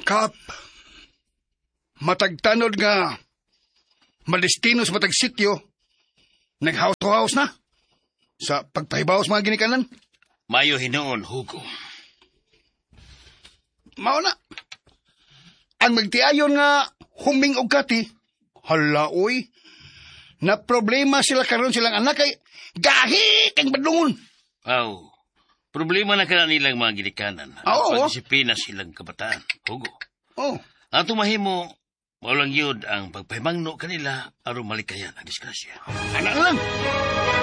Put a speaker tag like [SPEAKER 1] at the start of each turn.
[SPEAKER 1] Kap, matagtanod nga malestinos matag sityo, nag-house to house na sa pagpahibaw sa mga ginikanan.
[SPEAKER 2] Mayo hinoon, Hugo.
[SPEAKER 1] Mao na. Ang magtiayon nga huming og kati, hala oy, na problema sila karon silang anak kay gahi kang badungon.
[SPEAKER 2] Aw, problema na ka nilang mga ginikanan.
[SPEAKER 1] Oo.
[SPEAKER 2] Pagdisiplina silang kabataan, Hugo.
[SPEAKER 1] Oh,
[SPEAKER 2] Ato mahimo, maulang yun ang pagpahimangno kanila aron malikayan ang disgrasya.
[SPEAKER 1] anak lang.